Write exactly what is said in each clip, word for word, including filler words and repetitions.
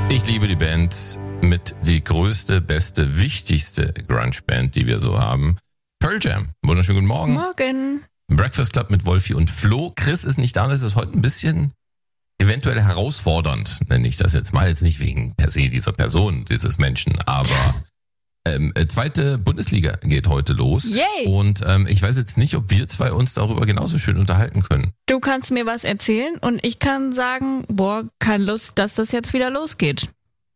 Ich liebe die Band mit die größte, beste, wichtigste Grunge-Band, die wir so haben. Pearl Jam. Wunderschönen guten Morgen. Morgen. Breakfast Club mit Wolfi und Flo. Chris ist nicht da, das ist heute ein bisschen eventuell herausfordernd, nenne ich das jetzt mal. Jetzt nicht wegen per se dieser Person, dieses Menschen, aber ähm, zweite Bundesliga geht heute los. Yay. Und ähm, ich weiß jetzt nicht, ob wir zwei uns darüber genauso schön unterhalten können. Du kannst mir was erzählen und ich kann sagen, boah, keine Lust, dass das jetzt wieder losgeht.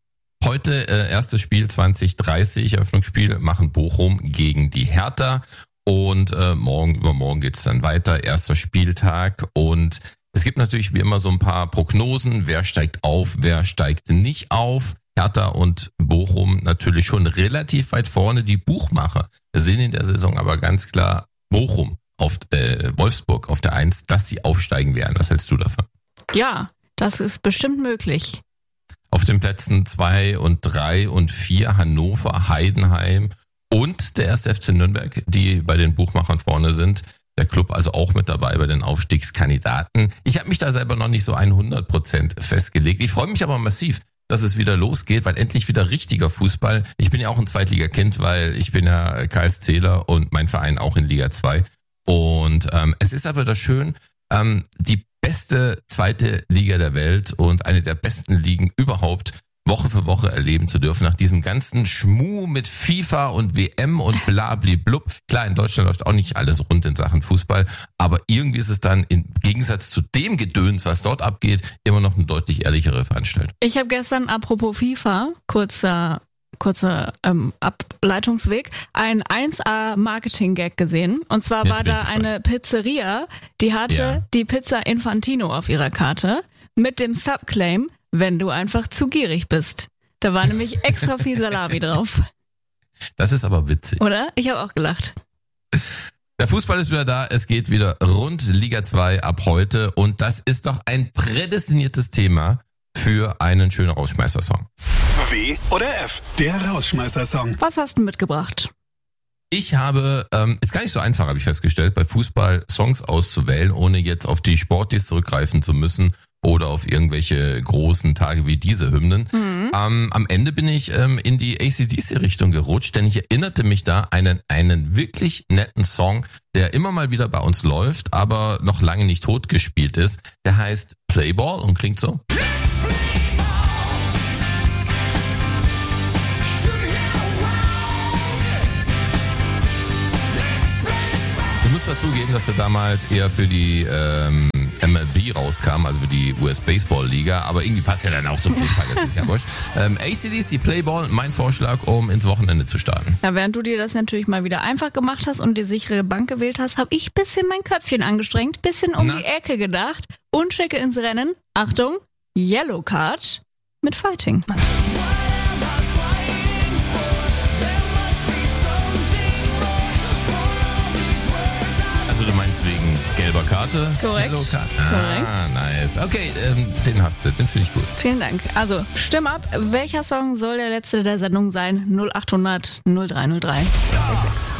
Heute äh, erstes Spiel zwanzig dreißig, Eröffnungsspiel, machen Bochum gegen die Hertha. Und äh, morgen, übermorgen geht's dann weiter, erster Spieltag. Und es gibt natürlich wie immer so ein paar Prognosen, wer steigt auf, wer steigt nicht auf. Hertha und Bochum natürlich schon relativ weit vorne. Die Buchmacher sehen in der Saison aber ganz klar Bochum auf äh, Wolfsburg auf der Eins, dass sie aufsteigen werden. Was hältst du davon? Ja, das ist bestimmt möglich. Auf den Plätzen zwei und drei und vier Hannover, Heidenheim und der erste F C Nürnberg, die bei den Buchmachern vorne sind. Der Club also auch mit dabei bei den Aufstiegskandidaten. Ich habe mich da selber noch nicht so hundert Prozent festgelegt. Ich freue mich aber massiv, dass es wieder losgeht, weil endlich wieder richtiger Fußball. Ich bin ja auch ein Zweitligakind, weil ich bin ja KSCler und mein Verein auch in Liga zwei. Und ähm, es ist aber das schön, ähm, die beste zweite Liga der Welt und eine der besten Ligen überhaupt Woche für Woche erleben zu dürfen, nach diesem ganzen Schmuh mit FIFA und W M und blabli-blub. Klar, in Deutschland läuft auch nicht alles rund in Sachen Fußball, aber irgendwie ist es dann im Gegensatz zu dem Gedöns, was dort abgeht, immer noch eine deutlich ehrlichere Veranstaltung. Ich habe gestern, apropos FIFA, kurzer kurzer ähm, Ableitungsweg, ein eins A Marketing-Gag gesehen. Und zwar Jetzt war bin da ich eine Pizzeria, die hatte Ja. die Pizza Infantino auf ihrer Karte mit dem Subclaim, wenn du einfach zu gierig bist. Da war nämlich extra viel Salami drauf. Das ist aber witzig. Oder? Ich habe auch gelacht. Der Fußball ist wieder da, es geht wieder rund Liga zwei ab heute und das ist doch ein prädestiniertes Thema für einen schönen Rausschmeißer-Song. W oder F, der Rausschmeißer-Song. Was hast du mitgebracht? Ich habe, ähm, ist gar nicht so einfach, habe ich festgestellt, bei Fußball Songs auszuwählen, ohne jetzt auf die Sportdies zurückgreifen zu müssen oder auf irgendwelche großen Tage wie diese Hymnen. Mhm. Ähm, am Ende bin ich ähm, in die A C D C-Richtung gerutscht, denn ich erinnerte mich da einen einen wirklich netten Song, der immer mal wieder bei uns läuft, aber noch lange nicht tot gespielt ist. Der heißt Playball und klingt so. Ich muss dazu geben, dass er damals eher für die ähm, M L B rauskam, also für die U S Baseball Liga, aber irgendwie passt er dann auch zum Fußball, das ist ja wurscht. Ähm, A C D C Playball, mein Vorschlag, um ins Wochenende zu starten. Ja, während du dir das natürlich mal wieder einfach gemacht hast und die sichere Bank gewählt hast, habe ich bisschen mein Köpfchen angestrengt, bisschen um Na? die Ecke gedacht und schicke ins Rennen, Achtung, Yellow Card mit Fighting. Also du meinst wegen gelber Karte? Korrekt. Yellow Card. Ah, Korrekt. nice. Okay, ähm, den hast du, den finde ich gut. Vielen Dank. Also, stimm ab. Welcher Song soll der letzte der Sendung sein? null acht hundert null drei null drei sechs sechs sechs.